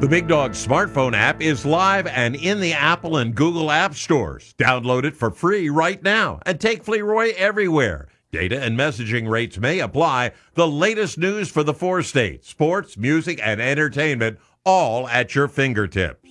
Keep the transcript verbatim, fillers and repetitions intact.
The Big Dog smartphone app is live and in the Apple and Google app stores. Download it for free right now and take Fleroy everywhere. Data and messaging rates may apply. The latest news for the four states, sports, music, and entertainment, all at your fingertips.